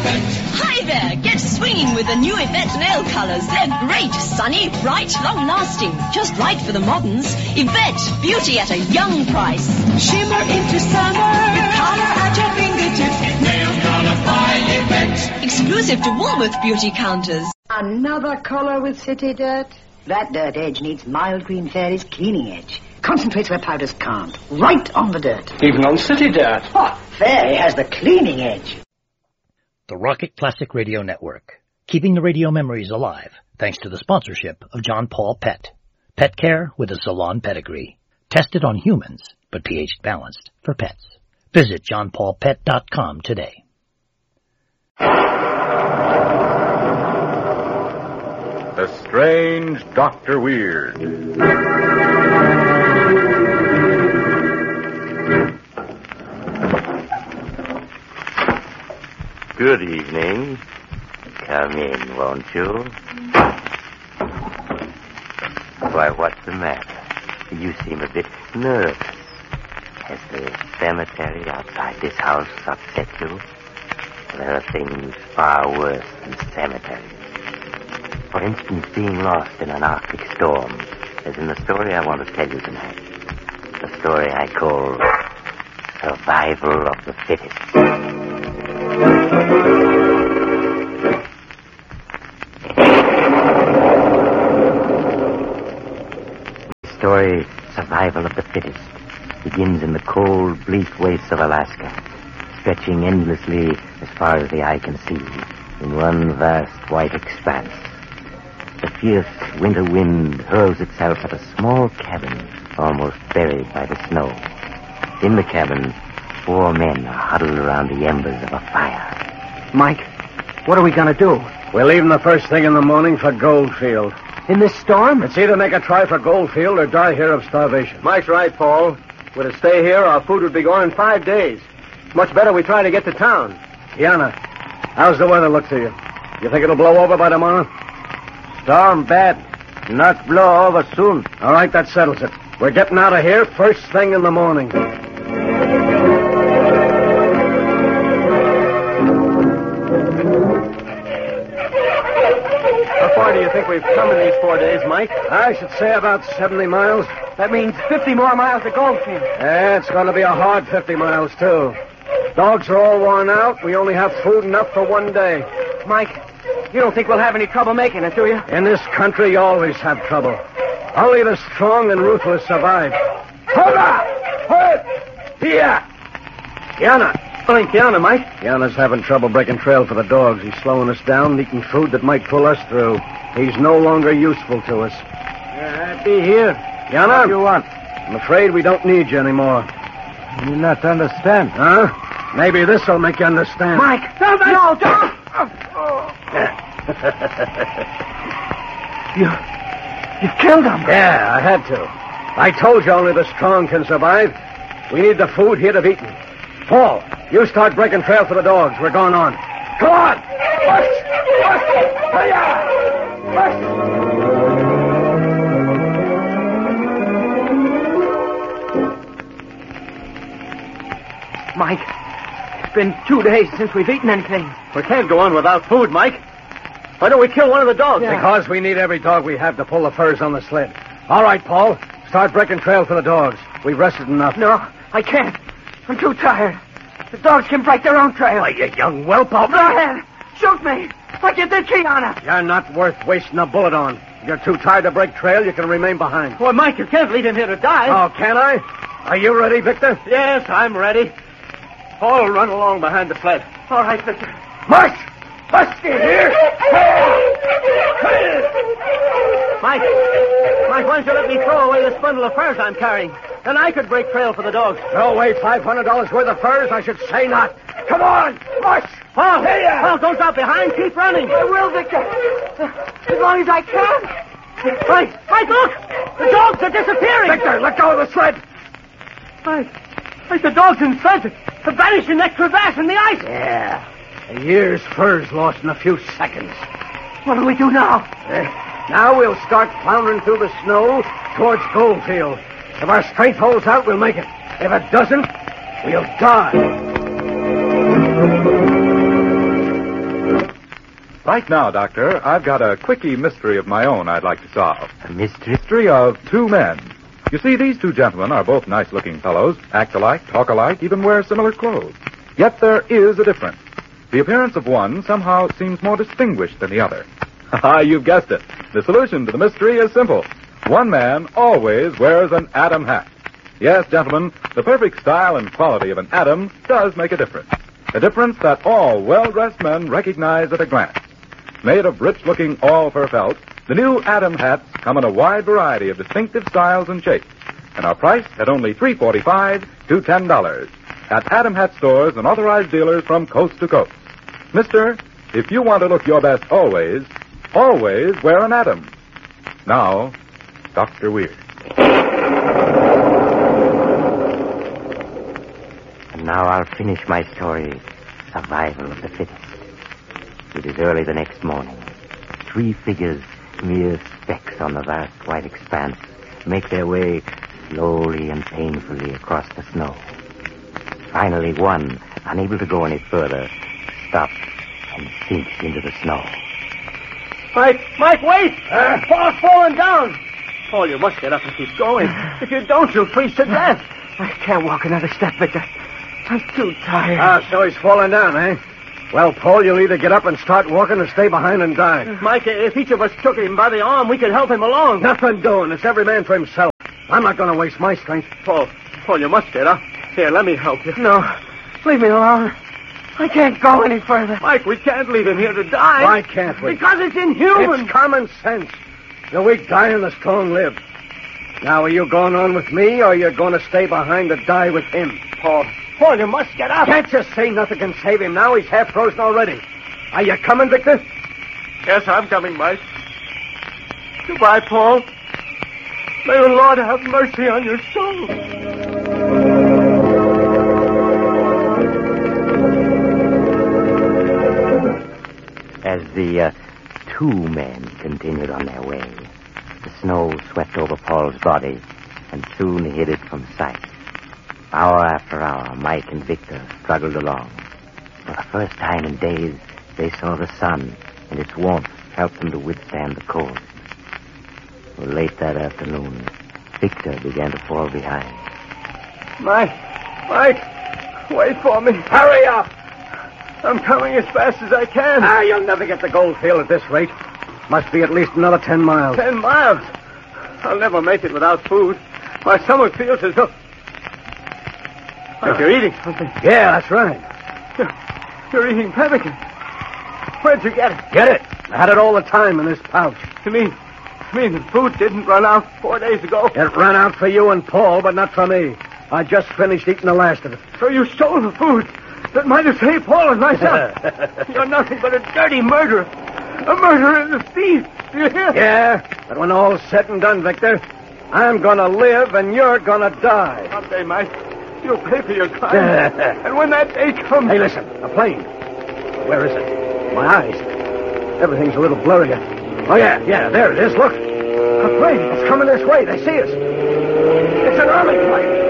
Hi there! Get swinging with the new Yvette nail colors. They're great, sunny, bright, long-lasting. Just right for the moderns. Yvette, beauty at a young price. Shimmer into summer. With color at your fingertips. Nail color by Yvette. Exclusive to Woolworth beauty counters. Another color with city dirt? That dirt edge needs Mild Green Fairy's cleaning edge. Concentrates where powders can't. Right on the dirt. Even on city dirt. Oh, Fairy has the cleaning edge. The Rocket Classic Radio Network, keeping the radio memories alive thanks to the sponsorship of John Paul Pet. Pet care with a salon pedigree. Tested on humans, but pH balanced for pets. Visit johnpaulpet.com today. The Strange Dr. Weird. Good evening. Come in, won't you? Why, what's the matter? You seem a bit nervous. Has the cemetery outside this house upset you? There are things far worse than cemeteries. For instance, being lost in an Arctic storm, as in the story I want to tell you tonight. The story I call Survival of the Fittest. The story, Survival of the Fittest, begins in the cold, bleak wastes of Alaska, stretching endlessly as far as the eye can see, in one vast white expanse. The fierce winter wind hurls itself at a small cabin, almost buried by the snow. In the cabin, 4 men are huddled around the embers of a fire. Mike, what are we going to do? We're leaving the first thing in the morning for Goldfield. In this storm? It's either make a try for Goldfield or die here of starvation. Mike's right, Paul. We're to stay here, our food would be gone in 5 days. It's much better we try to get to town. Kiana, how's the weather look to you? You think it'll blow over by tomorrow? Storm bad. Not blow over soon. All right, that settles it. We're getting out of here first thing in the morning. How far do you think we've come in these 4 days, Mike? I should say about 70 miles. That means 50 more miles to Goldfield. Yeah, it's going to be a hard 50 miles, too. Dogs are all worn out. We only have food enough for 1 day. Mike, you don't think we'll have any trouble making it, do you? In this country, you always have trouble. Only the strong and ruthless survive. Hold on! Hold! Here! Kiana! Calling Kiana, Mike. Kiana's having trouble breaking trail for the dogs. He's slowing us down, and eating food that might pull us through. He's no longer useful to us. I'll be here. Kiana? What do you want? I'm afraid we don't need you anymore. You not understand. Huh? Maybe this'll make you understand. Mike! No, don't! You killed him. Yeah, I had to. I told you only the strong can survive. We need the food he'd have eaten. Paul, you start breaking trail for the dogs. We're going on. Come on! Push! Mike, it's been 2 days since we've eaten anything. We can't go on without food, Mike. Why don't we kill one of the dogs? Yeah. Because we need every dog we have to pull the furs on the sled. All right, Paul. Start breaking trail for the dogs. We've rested enough. No, I can't. I'm too tired. The dogs can break their own trail. Why, you young whelp. Go ahead. Shoot me. Like you did Kiana. You're not worth wasting a bullet on. If you're too tired to break trail, you can remain behind. Boy, Mike, you can't leave him here to die. Oh, can I? Are you ready, Victor? Yes, I'm ready. Paul, run along behind the sled. All right, Victor. March! Let's get here! Mike, why don't you let me throw away this bundle of furs I'm carrying? Then I could break trail for the dogs. Throw away $500 worth of furs? I should say not. Come on! March! Paul, Paul, don't drop behind. Keep running. I will, Victor. As long as I can. Mike, look! The dogs are disappearing. Victor, let go of the sled. Mike, the dogs and sleds have vanished in that crevasse in the ice. Yeah. A year's furs lost in a few seconds. What do we do now? Now we'll start floundering through the snow towards Goldfield. If our strength holds out, we'll make it. If it doesn't, we'll die. Right now, Doctor, I've got a quickie mystery of my own I'd like to solve. A mystery? Mystery of two men. You see, these two gentlemen are both nice-looking fellows, act alike, talk alike, even wear similar clothes. Yet there is a difference. The appearance of one somehow seems more distinguished than the other. Ha, you've guessed it. The solution to the mystery is simple. One man always wears an Adam hat. Yes, gentlemen, the perfect style and quality of an Adam does make a difference. A difference that all well-dressed men recognize at a glance. Made of rich-looking all-fur felt, the new Adam hats come in a wide variety of distinctive styles and shapes, and are priced at only $3.45 to $10 at Adam Hat stores and authorized dealers from coast to coast. Mister, if you want to look your best always, always wear an Adam. Now, Dr. Weird. And now I'll finish my story, Survival of the Fittest. It is early the next morning. Three figures, mere specks on the vast white expanse, make their way slowly and painfully across the snow. Finally, one, unable to go any further, stops and sinks into the snow. Mike, wait! Paul's falling down! Paul, you must get up and keep going. If you don't, you'll freeze to death. I can't walk another step, Victor. I'm too tired. Ah, so he's falling down, eh? Well, Paul, you'll either get up and start walking or stay behind and die. Mike, if each of us took him by the arm, we could help him along. Nothing doing. It's every man for himself. I'm not going to waste my strength. Paul, you must get up. Here, let me help you. No, leave me alone. I can't go any further. Mike, we can't leave him here to die. Why can't we? Because it's inhuman. It's common sense. The weak die and the strong live. Now, are you going on with me, or are you going to stay behind to die with him? Paul, you must get up. Can't you say nothing can save him now? He's half frozen already. Are you coming, Victor? Yes, I'm coming, Mike. Goodbye, Paul. May the Lord have mercy on your soul. As the two men continued on their way, the snow swept over Paul's body and soon hid it from sight. Hour after hour, Mike and Victor struggled along. For the first time in days, they saw the sun, and its warmth helped them to withstand the cold. Well, late that afternoon, Victor began to fall behind. Mike, wait for me. Hurry up! I'm coming as fast as I can. You'll never get to Goldfield at this rate. Must be at least another 10 miles. 10 miles? I'll never make it without food. My stomach feels as though... Like you're eating something. Yeah, that's right. You're eating pemmican. Where'd you get it? Get it? I had it all the time in this pouch. You mean the food didn't run out 4 days ago? It ran out for you and Paul, but not for me. I just finished eating the last of it. So you stole the food that might have saved Paul and myself. You're nothing but a dirty murderer. A murderer and a thief. Do you hear? Yeah, but when all's said and done, Victor, I'm gonna live and you're gonna die. Someday, Mike, you'll pay for your crime. And when that day comes... Hey, listen, a plane. Where is it? My eyes. Everything's a little blurry. Oh, yeah, there it is. Look. A plane. It's coming this way. They see us. It's an army plane.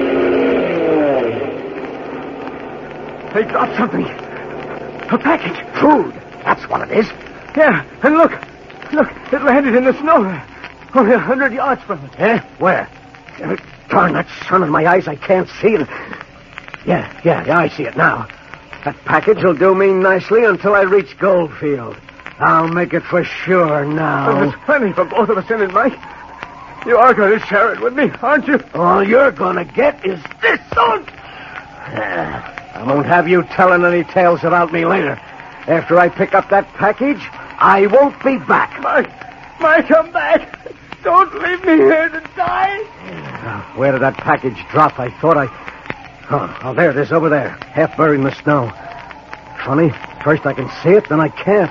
They dropped something. A package. Food. That's what it is. Yeah, and look, it landed in the snow. Only 100 yards from it. Eh? Where? Darn that sun in my eyes, I can't see it. Yeah, I see it now. That package will do me nicely until I reach Goldfield. I'll make it for sure now. There's plenty for both of us in it, Mike. You are going to share it with me, aren't you? All you're going to get is this. I won't have you telling any tales about me later. After I pick up that package, I won't be back. Mike, come back. Don't leave me here to die. Where did that package drop? I thought Oh, there it is, over there, half buried in the snow. Funny, first I can see it, then I can't.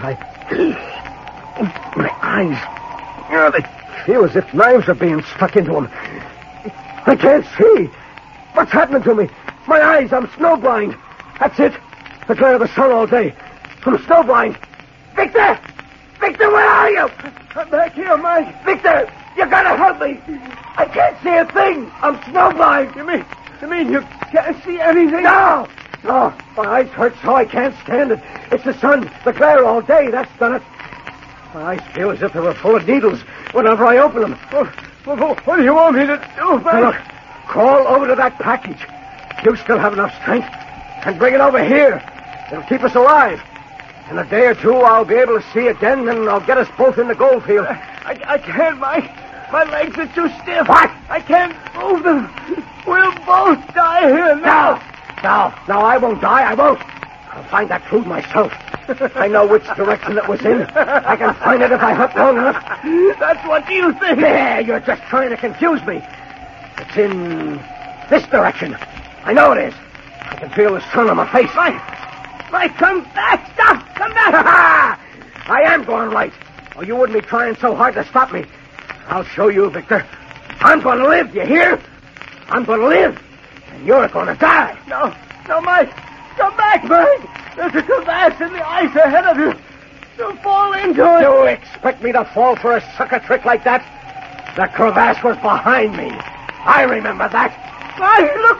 My eyes, they feel as if knives are being stuck into them. I can't see. What's happening to me? My eyes, I'm snowblind. That's it. The glare of the sun all day. I'm snowblind. Victor! Victor, where are you? I'm back here, Mike. Victor, you gotta help me. I can't see a thing. I'm snowblind. You mean you can't see anything? No! Oh, my eyes hurt so I can't stand it. It's the sun, the glare all day, that's done it. My eyes feel as if they were full of needles whenever I open them. What do you want me to do, Now, look, crawl over to that package. You still have enough strength. And bring it over here. It'll keep us alive. In a day or two, I'll be able to see again, and I'll get us both in the gold field. I can't, Mike. My legs are too stiff. What? I can't move them. We'll both die here now. No, I won't die. I won't. I'll find that food myself. I know which direction it was in. I can find it if I hunt long enough. That's what you think. Yeah, you're just trying to confuse me. It's in this direction. I know it is. I can feel the sun on my face. Mike, come back. Stop. Come back. I am going right. Or you wouldn't be trying so hard to stop me. I'll show you, Victor. I'm going to live, you hear? I'm going to live. And you're going to die. No, Mike. Come back, Mike. There's a crevasse in the ice ahead of you. You'll fall into it. You expect me to fall for a sucker trick like that? The crevasse was behind me. I remember that. Mike, look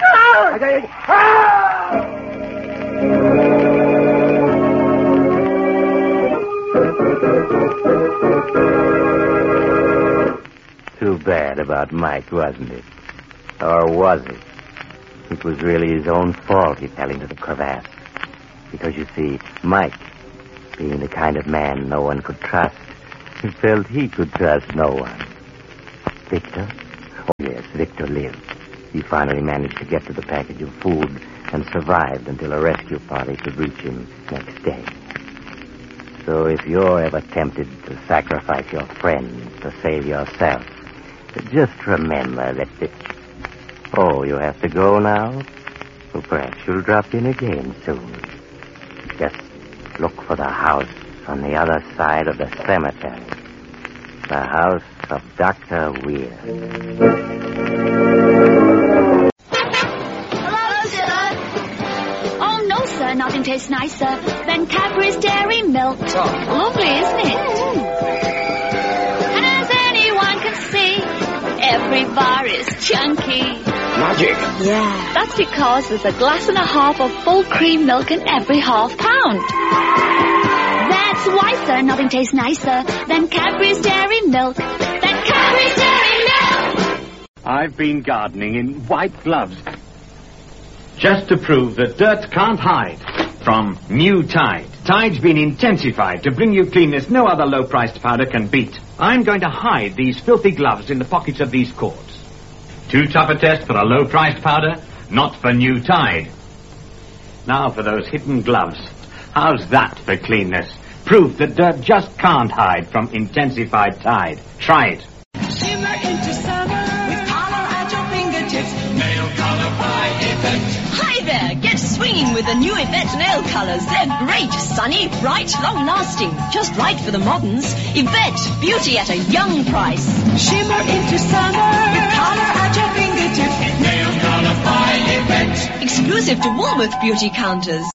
out! Too bad about Mike, wasn't it? Or was it? It was really his own fault he fell into the crevasse. Because, you see, Mike, being the kind of man no one could trust, he felt he could trust no one. Victor? Oh, yes, Victor lived. He finally managed to get to the package of food and survived until a rescue party could reach him next day. So if you're ever tempted to sacrifice your friends to save yourself, just remember that Oh, you have to go now? Well, perhaps you'll drop in again soon. Just look for the house on the other side of the cemetery. The house of Dr. Weir. Hello, sir. Oh, no, sir. Nothing tastes nicer than Cadbury's Dairy Milk. Lovely, isn't it? And as anyone can see, every bar is chunky. Magic. Yeah. That's because there's a glass and a half of full cream milk in every half pound. That's why, sir, nothing tastes nicer than Cadbury's Dairy Milk. Cadbury's Dairy Milk! I've been gardening in white gloves just to prove that dirt can't hide from new Tide. Tide's been intensified to bring you cleanness no other low-priced powder can beat. I'm going to hide these filthy gloves in the pockets of these cords. Too tough a test for a low-priced powder? Not for new Tide. Now for those hidden gloves. How's that for cleanness? Proof that dirt just can't hide from intensified Tide. Try it. Shimmer into summer with color at your fingertips. Nail color by Yvette. Hi there, get swinging with the new Yvette nail colors. They're great, sunny, bright, long-lasting. Just right for the moderns. Yvette, beauty at a young price. Shimmer into summer with color at your fingertips. Nail color by Yvette. Exclusive to Woolworth beauty counters.